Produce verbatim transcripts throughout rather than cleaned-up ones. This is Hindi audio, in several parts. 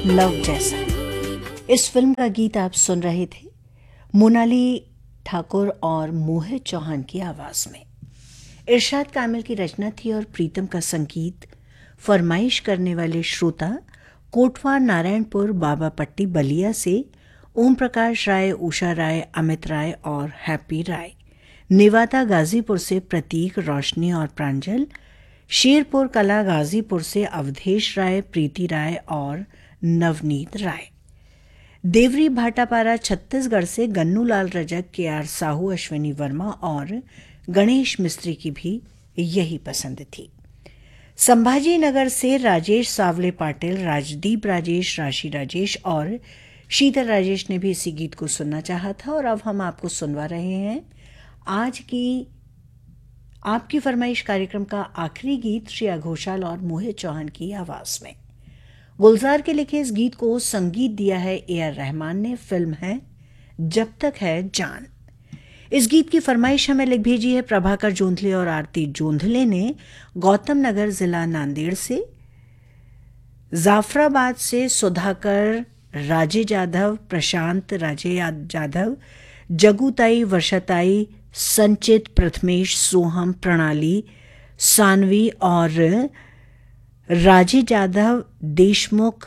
लव जैसा। इस फिल्म का गीत आप सुन रहे थे मोनाली ठाकुर और मोहित चौहान की आवाज में। इरशाद कामिल की रचना थी और प्रीतम का संगीत। फरमाइश करने वाले श्रोता कोटवा नारायणपुर बाबा पट्टी बलिया से ओम प्रकाश राय, उषा राय, अमित राय और हैप्पी राय। नेवादा गाजीपुर से प्रतीक, रोशनी और प्रांजल। शेरपुर कला गाजीपुर से अवधेश राय, प्रीति राय और नवनीत राय। देवरी भाटापारा छत्तीसगढ़ से गन्नूलाल रजक, के आर साहू, अश्विनी वर्मा और गणेश मिस्त्री की भी यही पसंद थी। संभाजी नगर से राजेश सावले पाटिल, राजदीप राजेश, राशि राजेश और शीतल राजेश ने भी इसी गीत को सुनना चाहा था और अब हम आपको सुनवा रहे हैं आज की आपकी फरमाइश कार्यक्रम का आखिरी गीत श्रेया घोषाल और मोहित चौहान की आवाज में। गुलजार के लिखे इस गीत को संगीत दिया है ए आर रहमान ने। फिल्म है जब तक है जान। इस गीत की फरमाइश हमें लिख भेजी है प्रभाकर जोंधले और आरती जोंधले ने गौतम नगर जिला नांदेड़ से। जाफराबाद से सुधाकर राजे जाधव, प्रशांत राजे जाधव, जगुताई, वर्षाताई, संचित, प्रथमेश, सोहम, प्रणाली, सानवी और राजे जाधव, देशमुख,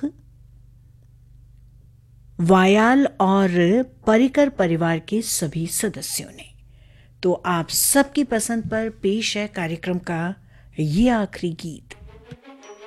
वायाल और परिकर परिवार के सभी सदस्यों ने। तो आप सबकी पसंद पर पेश है कार्यक्रम का ये आखिरी गीत।